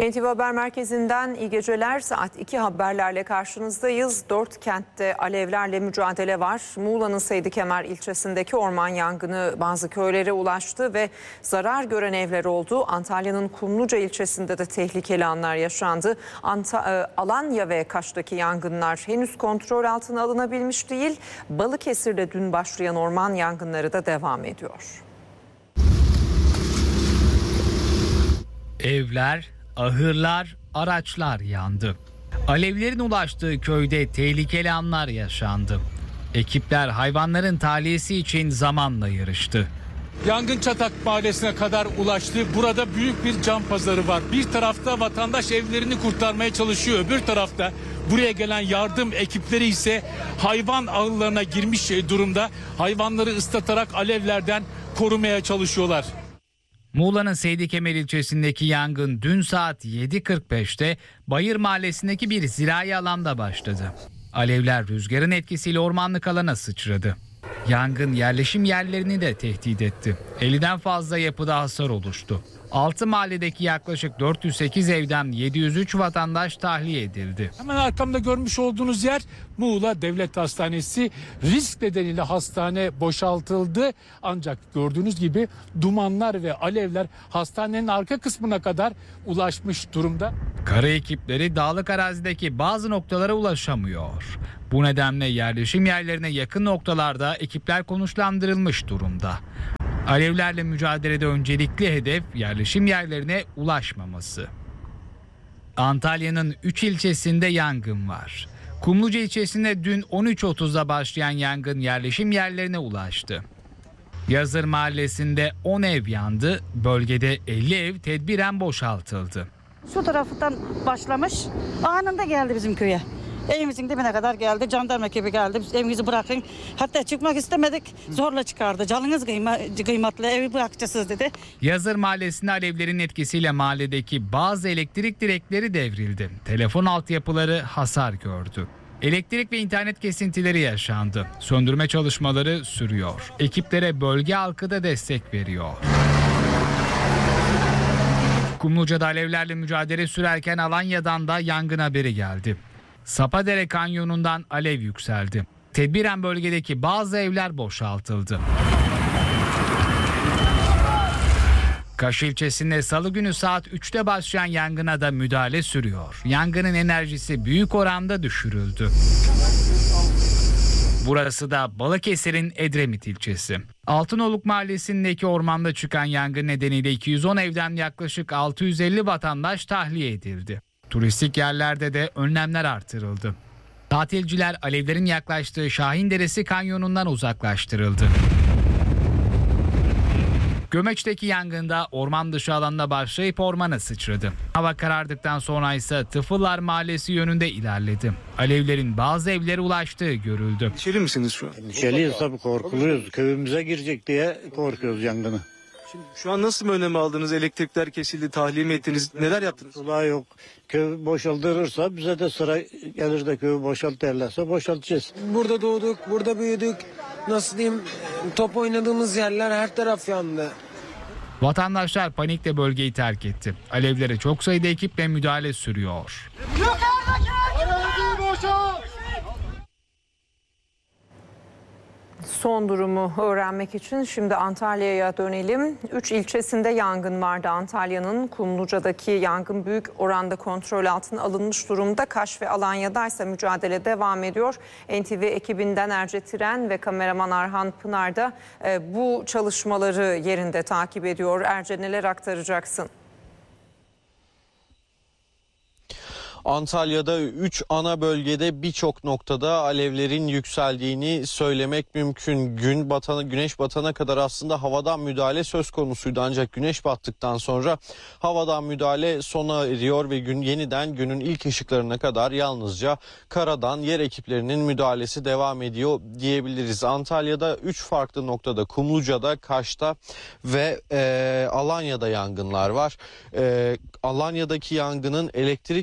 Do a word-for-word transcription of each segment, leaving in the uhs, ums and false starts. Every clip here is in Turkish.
N T V Haber Merkezi'nden iyi geceler. Saat iki haberlerle karşınızdayız. Dört kentte alevlerle mücadele var. Muğla'nın Seydikemer ilçesindeki orman yangını bazı köylere ulaştı ve zarar gören evler oldu. Antalya'nın Kumluca ilçesinde de tehlikeli anlar yaşandı. Anta- Alanya ve Kaş'taki yangınlar henüz kontrol altına alınabilmiş değil. Balıkesir'de dün başlayan orman yangınları da devam ediyor. Evler, ahırlar, araçlar yandı. Alevlerin ulaştığı köyde tehlikeli anlar yaşandı. Ekipler hayvanların tahliyesi için zamanla yarıştı. Yangın Çatak Mahallesi'ne kadar ulaştı. Burada büyük bir can pazarı var. Bir tarafta vatandaş evlerini kurtarmaya çalışıyor. Öbür tarafta buraya gelen yardım ekipleri ise hayvan ahırlarına girmiş durumda. Hayvanları ıslatarak alevlerden korumaya çalışıyorlar. Muğla'nın Seydikemer ilçesindeki yangın dün saat yedi kırk beşte Bayır Mahallesi'ndeki bir zirai alanda başladı. Alevler rüzgarın etkisiyle ormanlık alana sıçradı. Yangın yerleşim yerlerini de tehdit etti. elliden fazla yapıda hasar oluştu. altı mahalledeki yaklaşık dört yüz sekiz evden yedi yüz üç vatandaş tahliye edildi. Hemen arkamda görmüş olduğunuz yer Muğla Devlet Hastanesi. Risk nedeniyle hastane boşaltıldı. Ancak gördüğünüz gibi dumanlar ve alevler hastanenin arka kısmına kadar ulaşmış durumda. Kara ekipleri dağlık arazideki bazı noktalara ulaşamıyor. Bu nedenle yerleşim yerlerine yakın noktalarda ekipler konuşlandırılmış durumda. Alevlerle mücadelede öncelikli hedef yerleşim yerlerine ulaşmaması. Antalya'nın üç ilçesinde yangın var. Kumluca ilçesinde dün on üç otuzda başlayan yangın yerleşim yerlerine ulaştı. Yazır Mahallesi'nde on ev yandı, bölgede elli ev tedbiren boşaltıldı. Şu taraftan başlamış, anında geldi bizim köye. Evimizin dibine kadar geldi. Jandarma ekibi geldi. Biz evimizi bırakın. Hatta çıkmak istemedik. Zorla çıkardı. Canınız kıymetli, evi bırakacağız dedi. Yazır Mahallesi'nde alevlerin etkisiyle mahalledeki bazı elektrik direkleri devrildi. Telefon altyapıları hasar gördü. Elektrik ve internet kesintileri yaşandı. Söndürme çalışmaları sürüyor. Ekiplere bölge halkı da destek veriyor. Kumluca'da alevlerle mücadele sürerken Alanya'dan da yangın haberi geldi. Sapadere Kanyonu'ndan alev yükseldi. Tedbiren bölgedeki bazı evler boşaltıldı. Kaş ilçesinde salı günü saat üçte başlayan yangına da müdahale sürüyor. Yangının enerjisi büyük oranda düşürüldü. Burası da Balıkesir'in Edremit ilçesi. Altınoluk Mahallesi'ndeki ormanda çıkan yangın nedeniyle iki yüz on evden yaklaşık altı yüz elli vatandaş tahliye edildi. Turistik yerlerde de önlemler artırıldı. Tatilciler alevlerin yaklaştığı Şahinderesi kanyonundan uzaklaştırıldı. Gömeç'teki yangında orman dışı alanda başlayıp ormana sıçradı. Hava karardıktan sonra ise Tıfıllar Mahallesi yönünde ilerledi. Alevlerin bazı evlere ulaştığı görüldü. Endişeli misiniz şu an? Endişeliyiz tabii, korkuluyoruz. Köyümüze girecek diye korkuyoruz yangını. Şimdi şu an nasıl bir önlem aldınız? Elektrikler kesildi, tahliye mi ettiniz? Neler yaptınız? Sulağı yok. Köy boşaldırırsa bize de sıra gelir de köyü boşalt derlerse boşaltacağız. Burada doğduk, burada büyüdük. Nasıl diyeyim, top oynadığımız yerler her taraf yandı. Vatandaşlar panikle bölgeyi terk etti. Alevlere çok sayıda ekiple müdahale sürüyor. Son durumu öğrenmek için şimdi Antalya'ya dönelim. Üç ilçesinde yangın vardı. Antalya'nın Kumluca'daki yangın büyük oranda kontrol altına alınmış durumda. Kaş ve Alanya'da ise mücadele devam ediyor. N T V ekibinden Erce Tiren ve kameraman Arhan Pınar da e, bu çalışmaları yerinde takip ediyor. Erce, neler aktaracaksın? Antalya'da üç ana bölgede birçok noktada alevlerin yükseldiğini söylemek mümkün. Gün batana, güneş batana kadar aslında havadan müdahale söz konusuydu. Ancak güneş battıktan sonra havadan müdahale sona eriyor ve gün yeniden günün ilk ışıklarına kadar yalnızca karadan yer ekiplerinin müdahalesi devam ediyor diyebiliriz. Antalya'da üç farklı noktada, Kumluca'da, Kaş'ta ve e, Alanya'da yangınlar var. E, Alanya'daki yangının elektrik hattı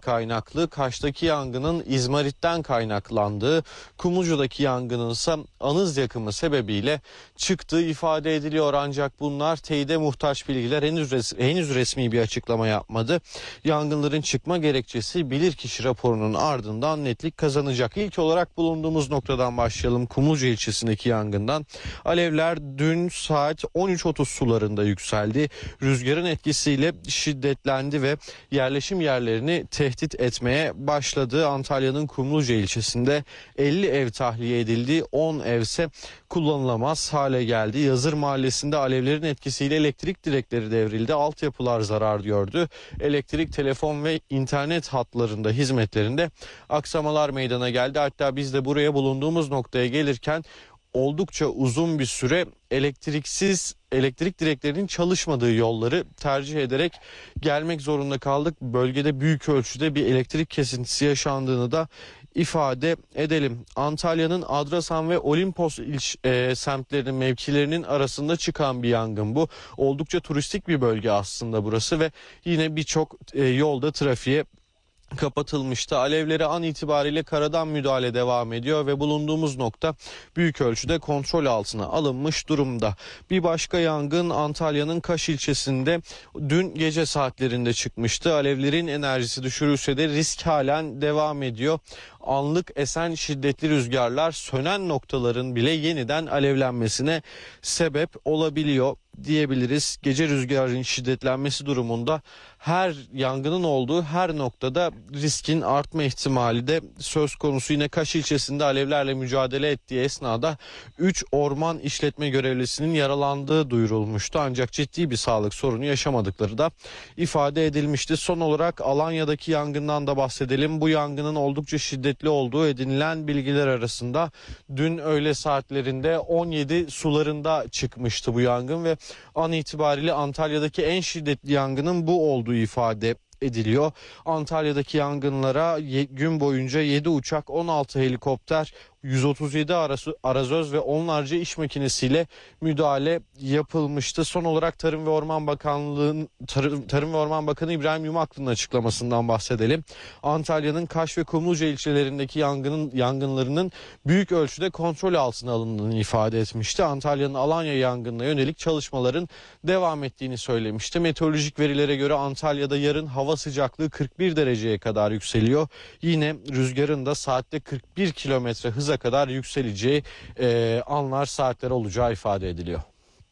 kaynaklı, Kaş'taki yangının izmaritten kaynaklandığı, Kumluca'daki yangının ise anız yakımı sebebiyle çıktığı ifade ediliyor. Ancak bunlar teyide muhtaç bilgiler, henüz, res- henüz resmi bir açıklama yapmadı. Yangınların çıkma gerekçesi bilirkişi raporunun ardından netlik kazanacak. İlk olarak bulunduğumuz noktadan başlayalım. Kumluca ilçesindeki yangından. Alevler dün saat on üç otuz sularında yükseldi. Rüzgarın etkisiyle şiddetlendi ve yerleşim yerlerini tehdit etmeye başladı. Antalya'nın Kumluca ilçesinde elli ev tahliye edildi. on evse kullanılamaz hale geldi. Yazır Mahallesi'nde alevlerin etkisiyle elektrik direkleri devrildi. Altyapılar zarar gördü. Elektrik, telefon ve internet hatlarında, hizmetlerinde aksamalar meydana geldi. Hatta biz de buraya bulunduğumuz noktaya gelirken oldukça uzun bir süre elektriksiz, elektrik direklerinin çalışmadığı yolları tercih ederek gelmek zorunda kaldık. Bölgede büyük ölçüde bir elektrik kesintisi yaşandığını da ifade edelim. Antalya'nın Adrasan ve Olimpos ilç, e, semtlerinin mevkilerinin arasında çıkan bir yangın bu. Oldukça turistik bir bölge aslında burası ve yine birçok e, yolda trafiğe kapatılmıştı. Alevlere an itibariyle karadan müdahale devam ediyor ve bulunduğumuz nokta büyük ölçüde kontrol altına alınmış durumda. Bir başka yangın Antalya'nın Kaş ilçesinde dün gece saatlerinde çıkmıştı. Alevlerin enerjisi düşürülse de risk halen devam ediyor. Anlık esen şiddetli rüzgarlar sönen noktaların bile yeniden alevlenmesine sebep olabiliyor diyebiliriz. Gece rüzgarın şiddetlenmesi durumunda her yangının olduğu her noktada riskin artma ihtimali de söz konusu. Yine Kaş ilçesinde alevlerle mücadele ettiği esnada üç orman işletme görevlisinin yaralandığı duyurulmuştu. Ancak ciddi bir sağlık sorunu yaşamadıkları da ifade edilmişti. Son olarak Alanya'daki yangından da bahsedelim. Bu yangının oldukça şiddetli olduğu edinilen bilgiler arasında dün öğle saatlerinde on yedi sularında çıkmıştı bu yangın ve an itibariyle Antalya'daki en şiddetli yangının bu olduğu ifade ediliyor. Antalya'daki yangınlara gün boyunca yedi uçak, on altı helikopter, yüz otuz yedi arazöz ve onlarca iş makinesiyle müdahale yapılmıştı. Son olarak Tarım ve Orman Bakanlığı'nın Tarım, Tarım ve Orman Bakanı İbrahim Yumaklı'nın açıklamasından bahsedelim. Antalya'nın Kaş ve Kumluca ilçelerindeki yangının yangınlarının büyük ölçüde kontrol altına alındığını ifade etmişti. Antalya'nın Alanya yangınına yönelik çalışmaların devam ettiğini söylemişti. Meteorolojik verilere göre Antalya'da yarın hava sıcaklığı kırk bir dereceye kadar yükseliyor. Yine rüzgarın da saatte kırk bir kilometre hıza kadar yükseleceği e, anlar, saatler olacağı ifade ediliyor.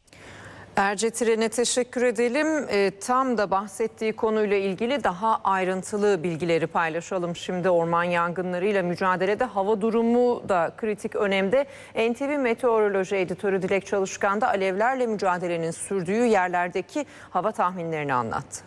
Erce Tiren'e teşekkür edelim. E, tam da bahsettiği konuyla ilgili daha ayrıntılı bilgileri paylaşalım. Şimdi orman yangınlarıyla mücadelede hava durumu da kritik önemde. N T V Meteoroloji Editörü Dilek Çalışkan da alevlerle mücadelenin sürdüğü yerlerdeki hava tahminlerini anlattı.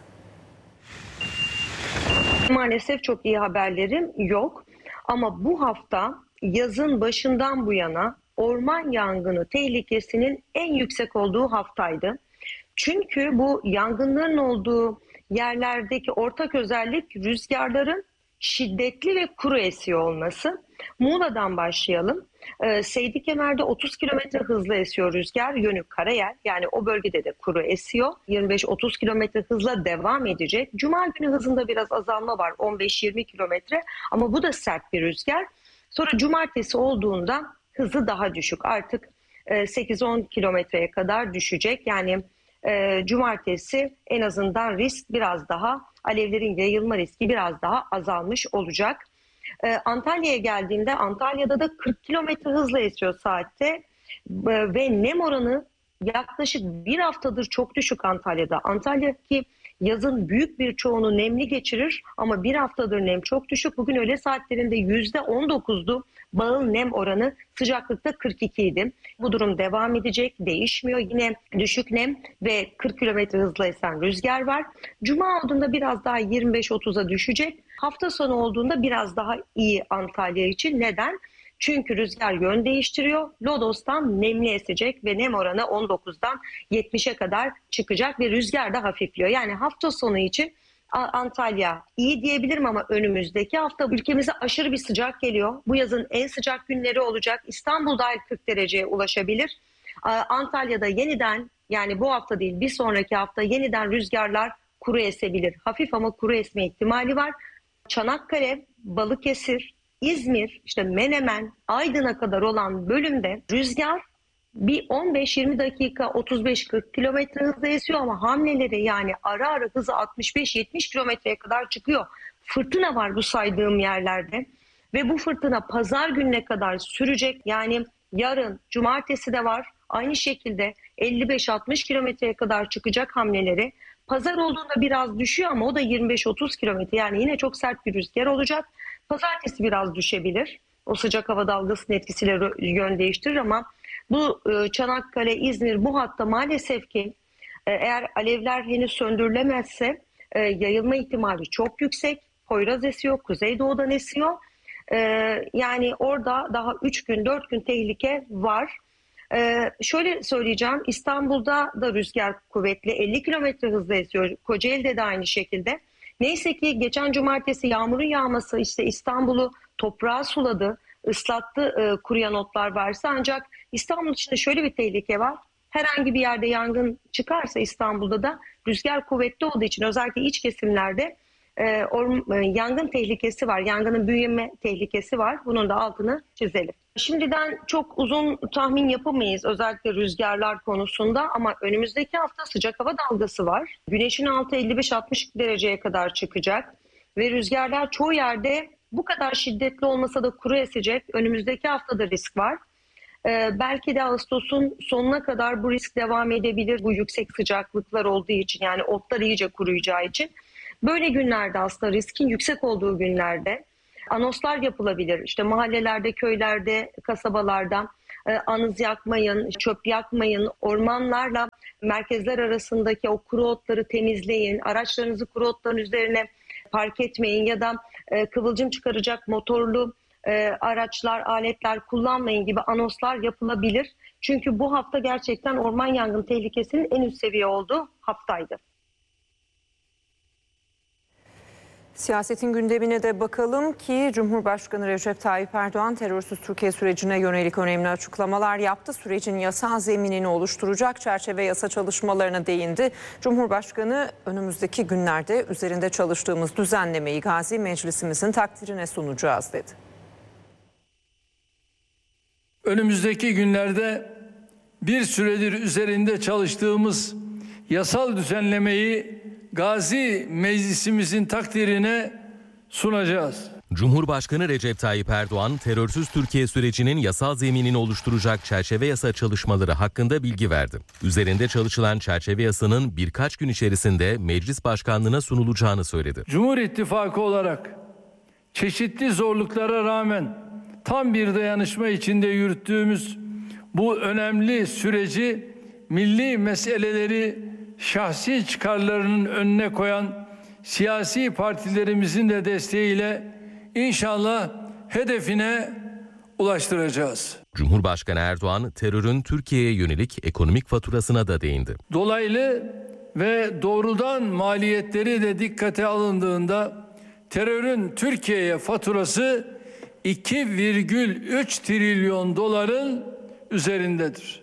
Maalesef çok iyi haberlerim yok. Ama bu hafta yazın başından bu yana orman yangını tehlikesinin en yüksek olduğu haftaydı. Çünkü bu yangınların olduğu yerlerdeki ortak özellik rüzgarların şiddetli ve kuru esiyor olması. Muğla'dan başlayalım. Ee, Seydi Kemer'de otuz kilometre hızla esiyor rüzgar, yönü karayel, yani o bölgede de kuru esiyor. yirmi beş otuz kilometre hızla devam edecek. Cuma günü hızında biraz azalma var, on beş yirmi kilometre, ama bu da sert bir rüzgar. Sonra cumartesi olduğunda hızı daha düşük, artık sekiz on kilometreye kadar düşecek. Yani e, cumartesi en azından risk biraz daha, alevlerin yayılma riski biraz daha azalmış olacak. Ee, Antalya'ya geldiğinde Antalya'da da kırk kilometre hızla esiyor saatte ee, ve nem oranı yaklaşık bir haftadır çok düşük Antalya'da. Antalya ki yazın büyük bir çoğunu nemli geçirir ama bir haftadır nem çok düşük. Bugün öğle saatlerinde yüzde on dokuzdu bağıl nem oranı, sıcaklıkta kırk iki idi. Bu durum devam edecek, değişmiyor. Yine düşük nem ve kırk kilometre hızla esen rüzgar var. Cuma olduğunda biraz daha yirmi beş otuza düşecek. Hafta sonu olduğunda biraz daha iyi Antalya için. Neden? Çünkü rüzgar yön değiştiriyor. Lodos'tan nemli esecek ve nem oranı on dokuzdan yetmişe kadar çıkacak ve rüzgar da hafifliyor. Yani hafta sonu için Antalya iyi diyebilirim ama önümüzdeki hafta ülkemize aşırı bir sıcak geliyor. Bu yazın en sıcak günleri olacak. İstanbul dahil kırk dereceye ulaşabilir. Antalya'da yeniden, yani bu hafta değil bir sonraki hafta yeniden rüzgarlar kuru esebilir. Hafif ama kuru esme ihtimali var. Çanakkale, Balıkesir, İzmir, işte Menemen, Aydın'a kadar olan bölümde rüzgar bir on beş yirmi dakika otuz beş kırk kilometre hızla esiyor ama hamleleri yani ara ara hızı altmış beş yetmiş kilometreye kadar çıkıyor. Fırtına var bu saydığım yerlerde ve bu fırtına pazar gününe kadar sürecek. Yani yarın cumartesi de var aynı şekilde elli beş altmış kilometreye kadar çıkacak hamleleri. Pazar olduğunda biraz düşüyor ama o da yirmi beş otuz kilometre, yani yine çok sert bir rüzgar olacak. Pazartesi biraz düşebilir. O sıcak hava dalgasının etkisiyle yön değiştirir ama bu Çanakkale, İzmir bu hatta maalesef ki eğer alevler henüz söndürülemezse yayılma ihtimali çok yüksek. Poyraz esiyor, kuzeydoğudan esiyor. Yani orada daha üç gün dört gün tehlike var. Ee, şöyle söyleyeceğim, İstanbul'da da rüzgar kuvvetli, elli kilometre hızla esiyor. Kocaeli'de de aynı şekilde. Neyse ki geçen cumartesi yağmurun yağması işte İstanbul'u toprağa suladı, ıslattı e, kuruyan otlar varsa. Ancak İstanbul için de şöyle bir tehlike var. Herhangi bir yerde yangın çıkarsa İstanbul'da da rüzgar kuvvetli olduğu için özellikle iç kesimlerde e, or, e, yangın tehlikesi var. Yangının büyüme tehlikesi var. Bunun da altını çizelim. Şimdiden çok uzun tahmin yapamayız özellikle rüzgarlar konusunda ama önümüzdeki hafta sıcak hava dalgası var. Güneşin altı elli beş altmış dereceye kadar çıkacak ve rüzgarlar çoğu yerde bu kadar şiddetli olmasa da kuru esecek. Önümüzdeki haftada risk var. Ee, belki de Ağustos'un sonuna kadar bu risk devam edebilir bu yüksek sıcaklıklar olduğu için, yani otlar iyice kuruyacağı için. Böyle günlerde aslında riskin yüksek olduğu günlerde anonslar yapılabilir. İşte mahallelerde, köylerde, kasabalarda e, anız yakmayın, çöp yakmayın, ormanlarla merkezler arasındaki o kuru otları temizleyin, araçlarınızı kuru otların üzerine park etmeyin ya da e, kıvılcım çıkaracak motorlu e, araçlar, aletler kullanmayın gibi anonslar yapılabilir. Çünkü bu hafta gerçekten orman yangın tehlikesinin en üst seviye olduğu haftaydı. Siyasetin gündemine de bakalım ki Cumhurbaşkanı Recep Tayyip Erdoğan terörsüz Türkiye sürecine yönelik önemli açıklamalar yaptı. Sürecin yasal zeminini oluşturacak çerçeve yasa çalışmalarına değindi. Cumhurbaşkanı önümüzdeki günlerde üzerinde çalıştığımız düzenlemeyi Gazi Meclisimizin takdirine sunacağız dedi. Önümüzdeki günlerde bir süredir üzerinde çalıştığımız yasal düzenlemeyi Gazi Meclisimizin takdirine sunacağız. Cumhurbaşkanı Recep Tayyip Erdoğan, terörsüz Türkiye sürecinin yasal zeminini oluşturacak çerçeve yasa çalışmaları hakkında bilgi verdi. Üzerinde çalışılan çerçeve yasanın birkaç gün içerisinde meclis başkanlığına sunulacağını söyledi. Cumhur İttifakı olarak çeşitli zorluklara rağmen tam bir dayanışma içinde yürüttüğümüz bu önemli süreci milli meseleleri şahsi çıkarlarının önüne koyan siyasi partilerimizin de desteğiyle inşallah hedefine ulaştıracağız. Cumhurbaşkanı Erdoğan, terörün Türkiye'ye yönelik ekonomik faturasına da değindi. Dolaylı ve doğrudan maliyetleri de dikkate alındığında terörün Türkiye'ye faturası iki virgül üç trilyon doların üzerindedir.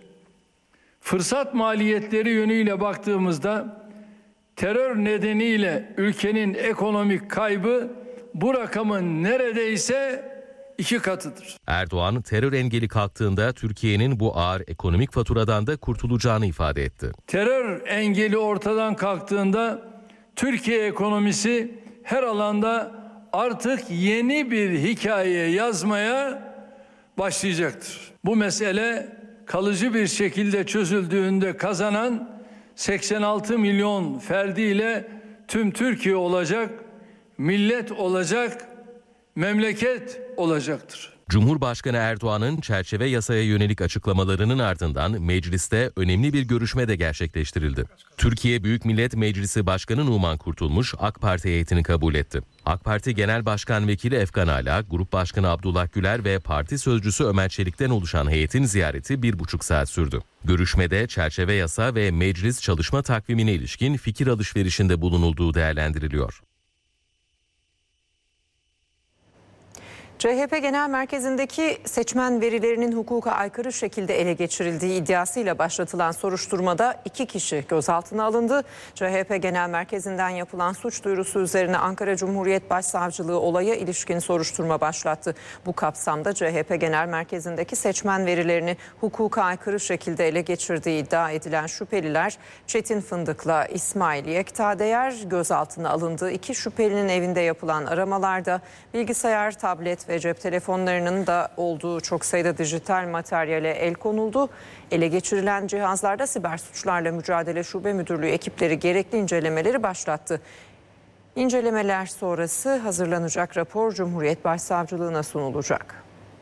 Fırsat maliyetleri yönüyle baktığımızda terör nedeniyle ülkenin ekonomik kaybı bu rakamın neredeyse iki katıdır. Erdoğan, terör engeli kalktığında Türkiye'nin bu ağır ekonomik faturadan da kurtulacağını ifade etti. Terör engeli ortadan kalktığında Türkiye ekonomisi her alanda artık yeni bir hikaye yazmaya başlayacaktır. Bu mesele kalıcı bir şekilde çözüldüğünde kazanan seksen altı milyon ferdiyle tüm Türkiye olacak, millet olacak, memleket olacaktır. Cumhurbaşkanı Erdoğan'ın çerçeve yasaya yönelik açıklamalarının ardından mecliste önemli bir görüşme de gerçekleştirildi. Türkiye Büyük Millet Meclisi Başkanı Numan Kurtulmuş AK Parti heyetini kabul etti. AK Parti Genel Başkan Vekili Efkan Ala, Grup Başkanı Abdullah Güler ve Parti Sözcüsü Ömer Çelik'ten oluşan heyetin ziyareti bir buçuk saat sürdü. Görüşmede çerçeve yasa ve meclis çalışma takvimine ilişkin fikir alışverişinde bulunulduğu değerlendiriliyor. C H P Genel Merkezi'ndeki seçmen verilerinin hukuka aykırı şekilde ele geçirildiği iddiasıyla başlatılan soruşturmada iki kişi gözaltına alındı. C H P Genel Merkezi'nden yapılan suç duyurusu üzerine Ankara Cumhuriyet Başsavcılığı olaya ilişkin soruşturma başlattı. Bu kapsamda C H P Genel Merkezi'ndeki seçmen verilerini hukuka aykırı şekilde ele geçirdiği iddia edilen şüpheliler Çetin Fındık'la İsmail Yektadeyer gözaltına alındı. İki şüphelinin evinde yapılan aramalarda bilgisayar, tablet ve cep telefonlarının da olduğu çok sayıda dijital materyale el konuldu. Ele geçirilen cihazlarda Siber Suçlarla Mücadele Şube Müdürlüğü ekipleri gerekli incelemeleri başlattı. İncelemeler sonrası hazırlanacak rapor Cumhuriyet Başsavcılığına sunulacak.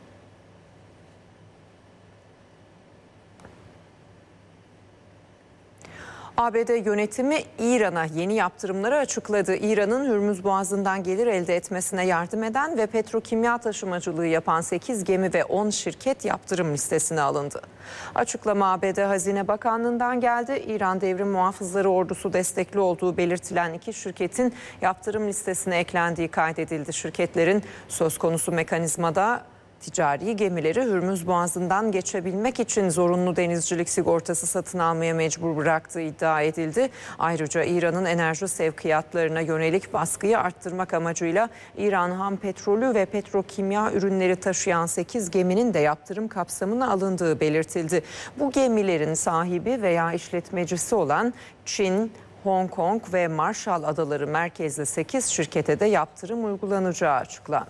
A B D yönetimi İran'a yeni yaptırımları açıkladı. İran'ın Hürmüz Boğazı'ndan gelir elde etmesine yardım eden ve petrokimya taşımacılığı yapan sekiz gemi ve on şirket yaptırım listesine alındı. Açıklama A B D Hazine Bakanlığı'ndan geldi. İran Devrim Muhafızları Ordusu destekli olduğu belirtilen iki şirketin yaptırım listesine eklendiği kaydedildi. Şirketlerin söz konusu mekanizmada ticari gemileri Hürmüz Boğazı'ndan geçebilmek için zorunlu denizcilik sigortası satın almaya mecbur bıraktığı iddia edildi. Ayrıca İran'ın enerji sevkiyatlarına yönelik baskıyı arttırmak amacıyla İran ham petrolü ve petrokimya ürünleri taşıyan sekiz geminin de yaptırım kapsamına alındığı belirtildi. Bu gemilerin sahibi veya işletmecisi olan Çin, Hong Kong ve Marshall Adaları merkezli sekiz şirkete de yaptırım uygulanacağı açıklandı.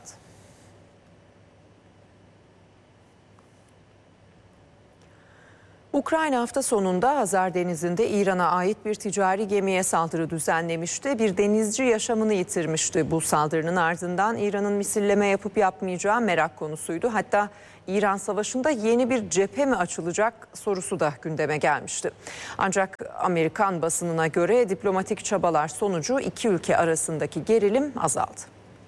Ukrayna hafta sonunda Hazar Denizi'nde İran'a ait bir ticari gemiye saldırı düzenlemişti. Bir denizci yaşamını yitirmişti. Bu saldırının ardından İran'ın misilleme yapıp yapmayacağı merak konusuydu. Hatta İran Savaşı'nda yeni bir cephe mi açılacak sorusu da gündeme gelmişti. Ancak Amerikan basınına göre diplomatik çabalar sonucu iki ülke arasındaki gerilim azaldı.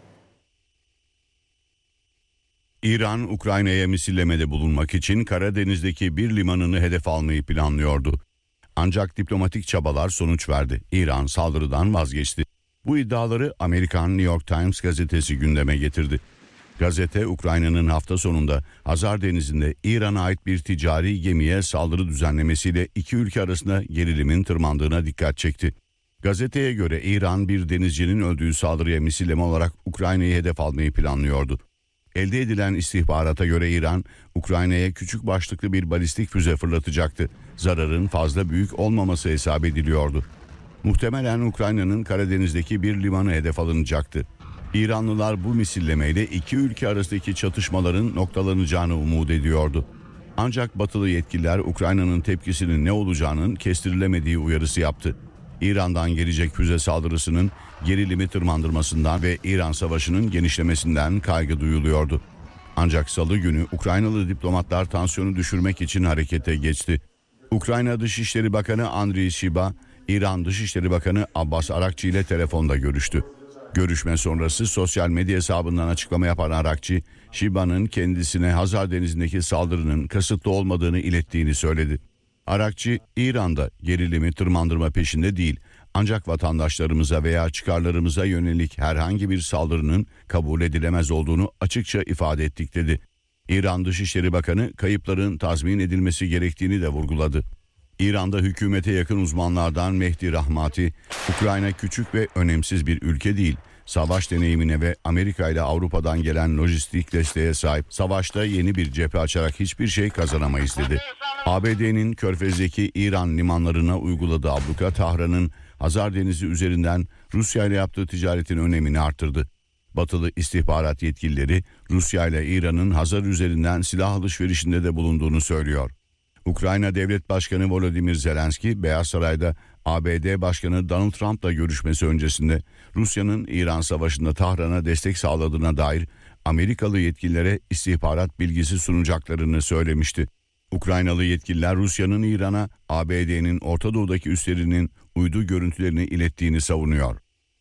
İran, Ukrayna'ya misillemede bulunmak için Karadeniz'deki bir limanını hedef almayı planlıyordu. Ancak diplomatik çabalar sonuç verdi. İran saldırıdan vazgeçti. Bu iddiaları Amerikan New York Times gazetesi gündeme getirdi. Gazete, Ukrayna'nın hafta sonunda Hazar Denizi'nde İran'a ait bir ticari gemiye saldırı düzenlemesiyle iki ülke arasında gerilimin tırmandığına dikkat çekti. Gazeteye göre İran bir denizcinin öldüğü saldırıya misilleme olarak Ukrayna'yı hedef almayı planlıyordu. Elde edilen istihbarata göre İran, Ukrayna'ya küçük başlıklı bir balistik füze fırlatacaktı. Zararın fazla büyük olmaması hesap ediliyordu. Muhtemelen Ukrayna'nın Karadeniz'deki bir limanı hedef alınacaktı. İranlılar bu misillemeyle iki ülke arasındaki çatışmaların noktalanacağını umut ediyordu. Ancak batılı yetkililer Ukrayna'nın tepkisinin ne olacağının kestirilemediği uyarısı yaptı. İran'dan gelecek füze saldırısının gerilimi tırmandırmasından ve İran Savaşı'nın genişlemesinden kaygı duyuluyordu. Ancak Salı günü Ukraynalı diplomatlar tansiyonu düşürmek için harekete geçti. Ukrayna Dışişleri Bakanı Andriy Sybiha, İran Dışişleri Bakanı Abbas Arakçı ile telefonda görüştü. Görüşme sonrası sosyal medya hesabından açıklama yapan Arakçı, Syibiha'nın kendisine Hazar Denizi'ndeki saldırının kasıtlı olmadığını ilettiğini söyledi. Arakçı, İran'da gerilimi tırmandırma peşinde değil, ancak vatandaşlarımıza veya çıkarlarımıza yönelik herhangi bir saldırının kabul edilemez olduğunu açıkça ifade ettik dedi. İran Dışişleri Bakanı kayıpların tazmin edilmesi gerektiğini de vurguladı. İran'da hükümete yakın uzmanlardan Mehdi Rahmati, Ukrayna küçük ve önemsiz bir ülke değil, savaş deneyimine ve Amerika ile Avrupa'dan gelen lojistik desteğe sahip, savaşta yeni bir cephe açarak hiçbir şey kazanamayız dedi. A B D'nin Körfez'deki İran limanlarına uyguladığı abluka Tahran'ın Hazar Denizi üzerinden Rusya ile yaptığı ticaretin önemini artırdı. Batılı istihbarat yetkilileri Rusya ile İran'ın Hazar üzerinden silah alışverişinde de bulunduğunu söylüyor. Ukrayna Devlet Başkanı Volodymyr Zelenski, Beyaz Saray'da A B D Başkanı Donald Trump'la görüşmesi öncesinde Rusya'nın İran Savaşı'nda Tahran'a destek sağladığına dair Amerikalı yetkililere istihbarat bilgisi sunacaklarını söylemişti. Ukraynalı yetkililer Rusya'nın İran'a A B D'nin Orta Doğu'daki üslerinin uydu görüntülerini ilettiğini savunuyor.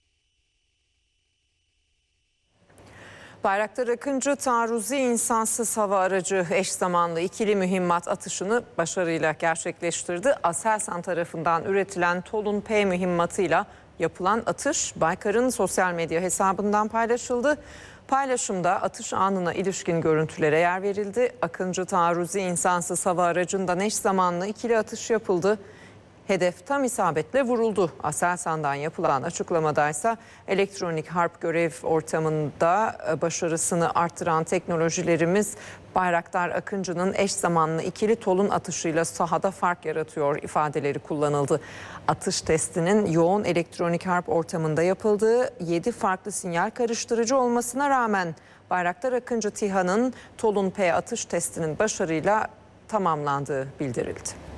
Bayraktar Akıncı taarruzi insansız hava aracı eş zamanlı ikili mühimmat atışını başarıyla gerçekleştirdi. Aselsan tarafından üretilen Tolun P mühimmatıyla Yapılan atış Baykar'ın sosyal medya hesabından paylaşıldı. Paylaşımda atış anına ilişkin görüntülere yer verildi. Akıncı taarruzi insansız hava aracından eş zamanlı ikili atış yapıldı. Hedef tam isabetle vuruldu. Aselsan'dan yapılan açıklamadaysa elektronik harp görev ortamında başarısını artıran teknolojilerimiz Bayraktar Akıncı'nın eş zamanlı ikili tolun atışıyla sahada fark yaratıyor ifadeleri kullanıldı. Atış testinin yoğun elektronik harp ortamında yapıldığı yedi farklı sinyal karıştırıcı olmasına rağmen Bayraktar Akıncı TİHA'nın Tolun P atış testinin başarıyla tamamlandığı bildirildi.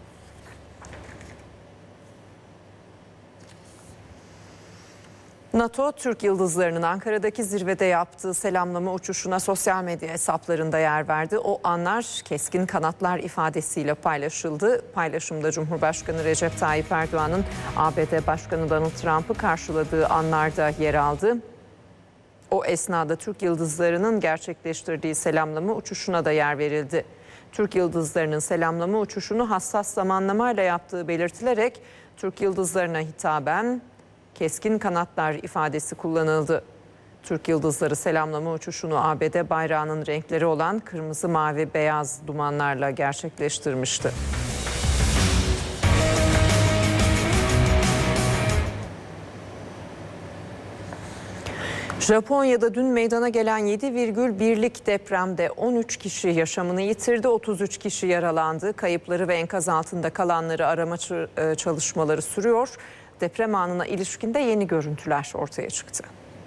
NATO, Türk yıldızlarının Ankara'daki zirvede yaptığı selamlama uçuşuna sosyal medya hesaplarında yer verdi. O anlar keskin kanatlar ifadesiyle paylaşıldı. Paylaşımda Cumhurbaşkanı Recep Tayyip Erdoğan'ın A B D Başkanı Donald Trump'ı karşıladığı anlarda yer aldı. O esnada Türk yıldızlarının gerçekleştirdiği selamlama uçuşuna da yer verildi. Türk yıldızlarının selamlama uçuşunu hassas zamanlamayla yaptığı belirtilerek Türk yıldızlarına hitaben keskin kanatlar ifadesi kullanıldı. Türk yıldızları selamlama uçuşunu A B D bayrağının renkleri olan kırmızı, mavi, beyaz dumanlarla gerçekleştirmişti. Japonya'da dün meydana gelen yedi virgül birlik depremde on üç kişi yaşamını yitirdi, otuz üç kişi yaralandı. Kayıpları ve enkaz altında kalanları arama çalışmaları sürüyor. Deprem anına ilişkin de yeni görüntüler ortaya çıktı.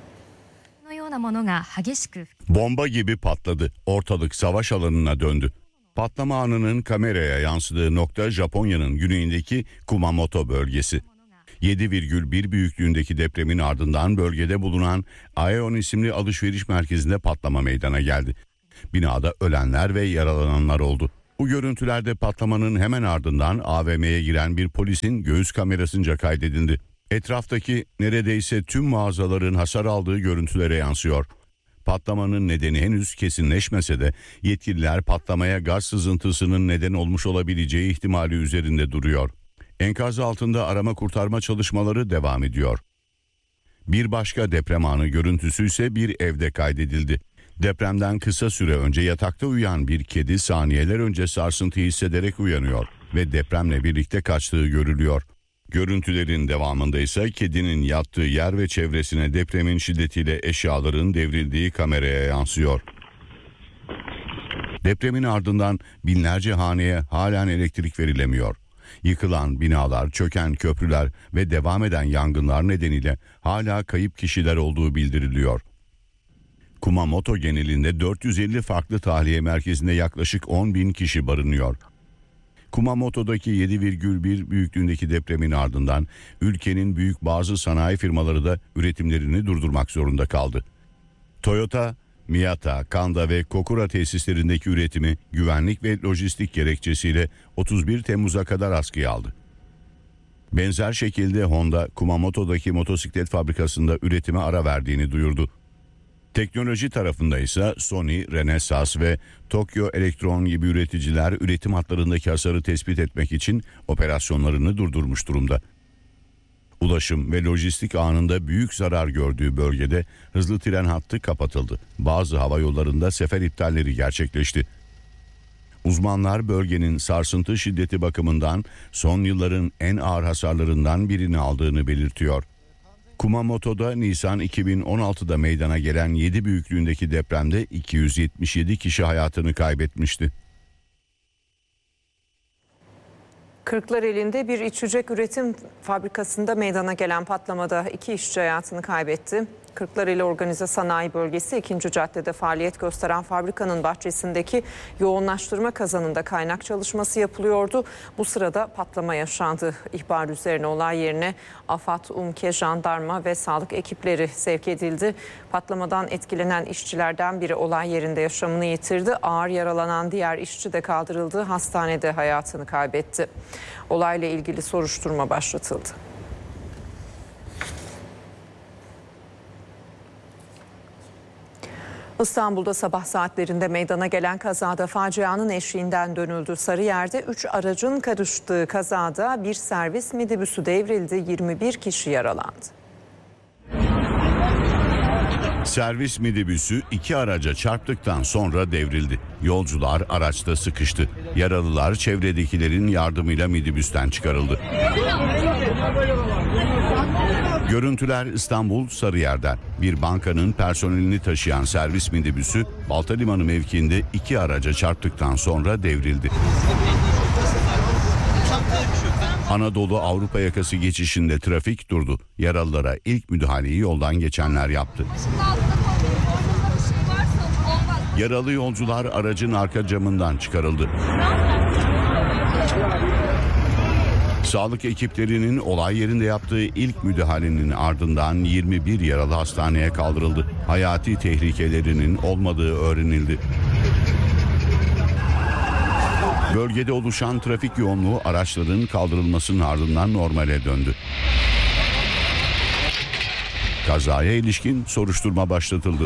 Bomba gibi patladı. Ortalık savaş alanına döndü. Patlama anının kameraya yansıdığı nokta Japonya'nın güneyindeki Kumamoto bölgesi. yedi virgül bir büyüklüğündeki depremin ardından bölgede bulunan Aeon isimli alışveriş merkezinde patlama meydana geldi. Binada ölenler ve yaralananlar oldu. Bu görüntülerde patlamanın hemen ardından A V M'ye giren bir polisin göğüs kamerasınca kaydedildi. Etraftaki neredeyse tüm mağazaların hasar aldığı görüntülere yansıyor. Patlamanın nedeni henüz kesinleşmese de yetkililer patlamaya gaz sızıntısının neden olmuş olabileceği ihtimali üzerinde duruyor. Enkaz altında arama kurtarma çalışmaları devam ediyor. Bir başka deprem anı görüntüsü ise bir evde kaydedildi. Depremden kısa süre önce yatakta uyuyan bir kedi saniyeler önce sarsıntı hissederek uyanıyor ve depremle birlikte kaçtığı görülüyor. Görüntülerin devamında ise kedinin yattığı yer ve çevresine depremin şiddetiyle eşyaların devrildiği kameraya yansıyor. Depremin ardından binlerce haneye halen elektrik verilemiyor. Yıkılan binalar, çöken köprüler ve devam eden yangınlar nedeniyle hala kayıp kişiler olduğu bildiriliyor. Kumamoto genelinde dört yüz elli farklı tahliye merkezinde yaklaşık on bin kişi barınıyor. Kumamoto'daki yedi virgül bir büyüklüğündeki depremin ardından ülkenin büyük bazı sanayi firmaları da üretimlerini durdurmak zorunda kaldı. Toyota, Miyata, Kanda ve Kokura tesislerindeki üretimi güvenlik ve lojistik gerekçesiyle otuz bir Temmuz'a kadar askıya aldı. Benzer şekilde Honda, Kumamoto'daki motosiklet fabrikasında üretime ara verdiğini duyurdu. Teknoloji tarafında ise Sony, Renesas ve Tokyo Elektron gibi üreticiler üretim hatlarındaki hasarı tespit etmek için operasyonlarını durdurmuş durumda. Ulaşım ve lojistik anında büyük zarar gördüğü bölgede hızlı tren hattı kapatıldı. Bazı hava yollarında sefer iptalleri gerçekleşti. Uzmanlar bölgenin sarsıntı şiddeti bakımından son yılların en ağır hasarlarından birini aldığını belirtiyor. Kumamoto'da Nisan iki bin on altıda meydana gelen yedi büyüklüğündeki depremde iki yüz yetmiş yedi kişi hayatını kaybetmişti. Kırklareli'nde bir içecek üretim fabrikasında meydana gelen patlamada iki işçi hayatını kaybetti. Kırklareli Organize Sanayi Bölgesi ikinci caddede faaliyet gösteren fabrikanın bahçesindeki yoğunlaştırma kazanında kaynak çalışması yapılıyordu. Bu sırada patlama yaşandı. İhbar üzerine olay yerine AFAD, UMKE, jandarma ve sağlık ekipleri sevk edildi. Patlamadan etkilenen işçilerden biri olay yerinde yaşamını yitirdi. Ağır yaralanan diğer işçi de kaldırıldığı hastanede hayatını kaybetti. Olayla ilgili soruşturma başlatıldı. İstanbul'da sabah saatlerinde meydana gelen kazada facianın eşiğinden dönüldü. Sarıyer'de üç aracın karıştığı kazada bir servis minibüsü devrildi. yirmi bir kişi yaralandı. Servis minibüsü iki araca çarptıktan sonra devrildi. Yolcular araçta sıkıştı. Yaralılar çevredekilerin yardımıyla minibüsten çıkarıldı. Görüntüler İstanbul Sarıyer'den. Bir bankanın personelini taşıyan servis minibüsü Baltalimanı mevkiinde iki araca çarptıktan sonra devrildi. Anadolu Avrupa yakası geçişinde trafik durdu. Yaralılara ilk müdahaleyi yoldan geçenler yaptı. Yaralı yolcular aracın arka camından çıkarıldı. Sağlık ekiplerinin olay yerinde yaptığı ilk müdahalenin ardından yirmi bir yaralı hastaneye kaldırıldı. Hayati tehlikelerinin olmadığı öğrenildi. Bölgede oluşan trafik yoğunluğu araçların kaldırılmasının ardından normale döndü. Kazaya ilişkin soruşturma başlatıldı.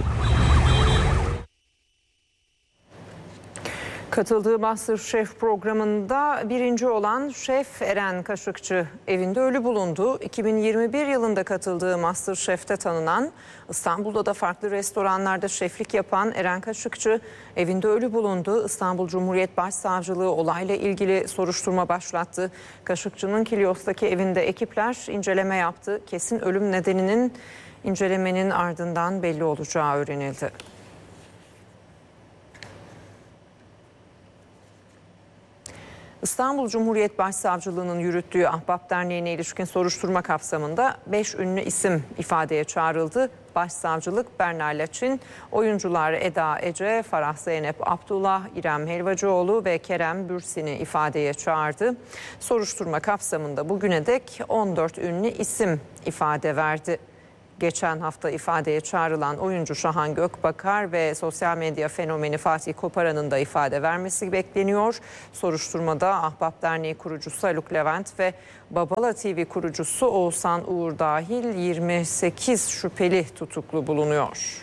Katıldığı MasterChef programında birinci olan şef Eren Kaşıkçı evinde ölü bulundu. iki bin yirmi bir yılında katıldığı MasterChef'te tanınan, İstanbul'da da farklı restoranlarda şeflik yapan Eren Kaşıkçı evinde ölü bulundu. İstanbul Cumhuriyet Başsavcılığı olayla ilgili soruşturma başlattı. Kaşıkçı'nın Kilyos'taki evinde ekipler inceleme yaptı. Kesin ölüm nedeninin incelemenin ardından belli olacağı öğrenildi. İstanbul Cumhuriyet Başsavcılığı'nın yürüttüğü Ahbap Derneği'ne ilişkin soruşturma kapsamında beş ünlü isim ifadeye çağrıldı. Başsavcılık Berna Laçin, oyuncular Eda Ece, Farah Zeynep Abdullah, İrem Helvacıoğlu ve Kerem Bürsin'i ifadeye çağırdı. Soruşturma kapsamında bugüne dek on dört ünlü isim ifade verdi. Geçen hafta ifadeye çağrılan oyuncu Şahan Gökbakar ve sosyal medya fenomeni Fatih Koparan'ın da ifade vermesi bekleniyor. Soruşturmada Ahbap Derneği kurucusu Haluk Levent ve Babala T V kurucusu Oğuzhan Uğur dahil yirmi sekiz şüpheli tutuklu bulunuyor.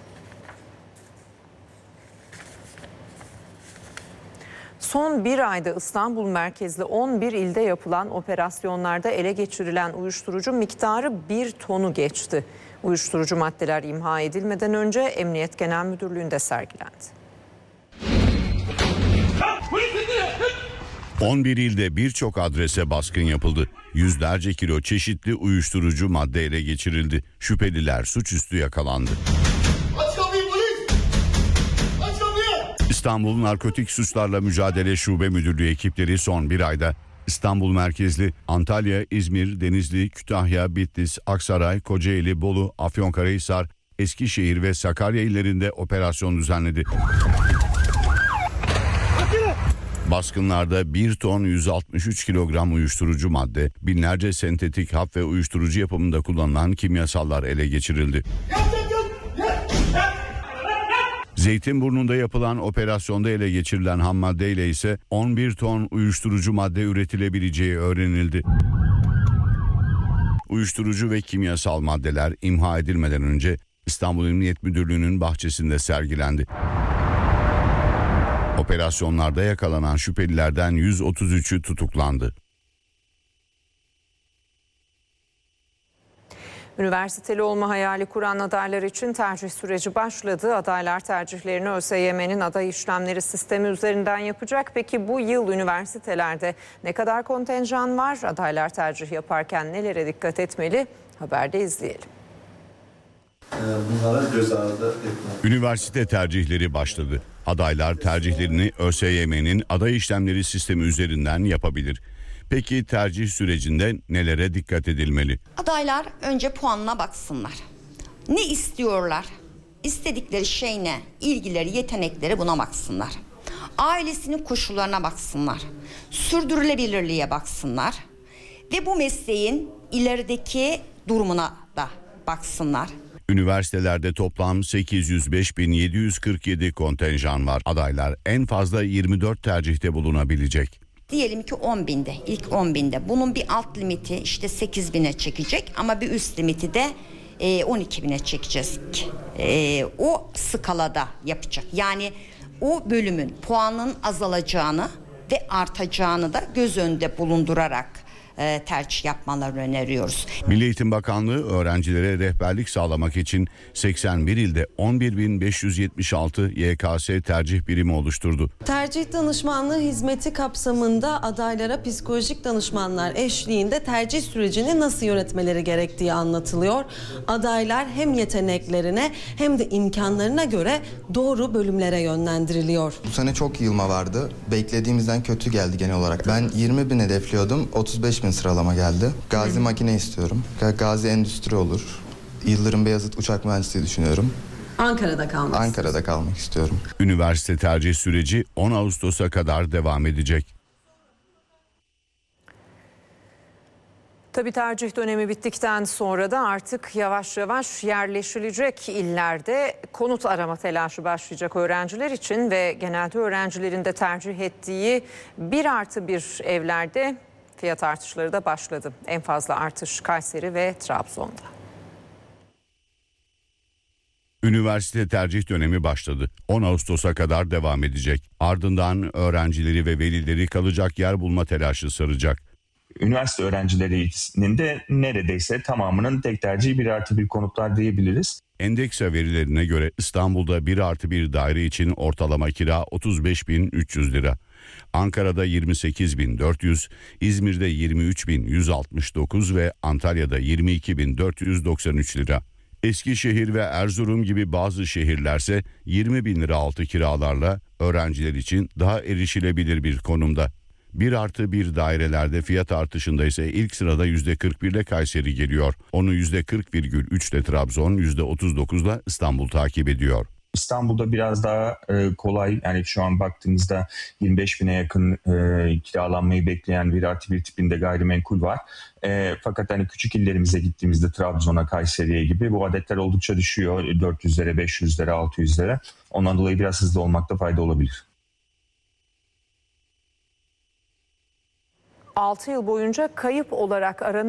Son bir ayda İstanbul merkezli on bir ilde yapılan operasyonlarda ele geçirilen uyuşturucu miktarı bir tonu geçti. Uyuşturucu maddeler imha edilmeden önce Emniyet Genel Müdürlüğü'nde sergilendi. on bir ilde birçok adrese baskın yapıldı. Yüzlerce kilo çeşitli uyuşturucu madde ele geçirildi. Şüpheliler suçüstü yakalandı. İstanbul Narkotik Suçlarla Mücadele Şube Müdürlüğü ekipleri son bir ayda İstanbul merkezli Antalya, İzmir, Denizli, Kütahya, Bitlis, Aksaray, Kocaeli, Bolu, Afyonkarahisar, Eskişehir ve Sakarya illerinde operasyon düzenledi. Baskınlarda bir ton yüz altmış üç kilogram uyuşturucu madde, binlerce sentetik hap ve uyuşturucu yapımında kullanılan kimyasallar ele geçirildi. Zeytinburnu'nda yapılan operasyonda ele geçirilen ham madde ile ise on bir ton uyuşturucu madde üretilebileceği öğrenildi. Uyuşturucu ve kimyasal maddeler imha edilmeden önce İstanbul Emniyet Müdürlüğü'nün bahçesinde sergilendi. Operasyonlarda yakalanan şüphelilerden yüz otuz üçü tutuklandı. Üniversiteli olma hayali kuran adaylar için tercih süreci başladı. Adaylar tercihlerini ÖSYM'nin aday işlemleri sistemi üzerinden yapacak. Peki bu yıl üniversitelerde ne kadar kontenjan var? Adaylar tercih yaparken nelere dikkat etmeli? Haberde izleyelim. Bunlara göz ardı etmek. Üniversite tercihleri başladı. Adaylar tercihlerini ÖSYM'nin aday işlemleri sistemi üzerinden yapabilir. Peki tercih sürecinde nelere dikkat edilmeli? Adaylar önce puanına baksınlar. Ne istiyorlar? İstedikleri şey ne? İlgileri, yetenekleri, buna baksınlar. Ailesinin koşullarına baksınlar. Sürdürülebilirliğe baksınlar. Ve bu mesleğin ilerideki durumuna da baksınlar. Üniversitelerde toplam sekiz yüz beş bin yedi yüz kırk yedi kontenjan var. Adaylar en fazla yirmi dört tercihte bulunabilecek. Diyelim ki on binde, ilk on binde. Bunun bir alt limiti işte sekiz bine çekecek ama bir üst limiti de e, on iki bine çekeceğiz. E, o skalada yapacak. Yani o bölümün puanın azalacağını ve artacağını da göz önünde bulundurarak e, tercih yapmalarını öneriyoruz. Milli Eğitim Bakanlığı öğrencilere rehberlik sağlamak için seksen bir ilde on bir bin beş yüz yetmiş altı Y K S tercih birimi oluşturdu. Tercih danışmanlığı hizmeti kapsamında adaylara psikolojik danışmanlar eşliğinde tercih sürecini nasıl yönetmeleri gerektiği anlatılıyor. Adaylar hem yeteneklerine hem de imkanlarına göre doğru bölümlere yönlendiriliyor. Bu sene çok yığılma vardı. Beklediğimizden kötü geldi genel olarak. Ben yirmi bin hedefliyordum. otuz beş bin sıralama geldi. Gazi makine istiyorum. Gazi endüstri olur. Yıldırım Beyazıt uçak mühendisliği düşünüyorum. Ankara'da kalmak Ankara'da kalmak istiyorum. Üniversite tercih süreci on Ağustos'a kadar devam edecek. Tabii tercih dönemi bittikten sonra da artık yavaş yavaş yerleşilecek illerde konut arama telaşı başlayacak öğrenciler için ve genelde öğrencilerin de tercih ettiği bir artı bir evlerde fiyat artışları da başladı. En fazla artış Kayseri ve Trabzon'da. Üniversite tercih dönemi başladı. on Ağustos'a kadar devam edecek. Ardından öğrencileri ve velileri kalacak yer bulma telaşı saracak. Üniversite öğrencilerinin de neredeyse tamamının tek tercihi bir artı bir konutlar diyebiliriz. Endeksa verilerine göre İstanbul'da bir artı bir daire için ortalama kira otuz beş bin üç yüz lira. Ankara'da yirmi sekiz bin dört yüz, İzmir'de yirmi üç bin yüz altmış dokuz ve Antalya'da yirmi iki bin dört yüz doksan üç lira. Eskişehir ve Erzurum gibi bazı şehirlerse yirmi bin lira altı kiralarla öğrenciler için daha erişilebilir bir konumda. Bir artı bir dairelerde fiyat artışında ise ilk sırada yüzde kırk bir ile Kayseri geliyor. Onu yüzde kırk virgül üç ile Trabzon, yüzde otuz dokuz ile İstanbul takip ediyor. İstanbul'da biraz daha e, kolay, yani şu an baktığımızda yirmi beş bine yakın e, kiralanmayı bekleyen bir artı bir tipinde gayrimenkul var. E, fakat hani küçük illerimize gittiğimizde Trabzon'a, Kayseri'ye gibi bu adetler oldukça düşüyor. dört yüzlere, beş yüzlere, altı yüzlere. Ondan dolayı biraz hızlı olmakta fayda olabilir. altı yıl boyunca kayıp olarak aranan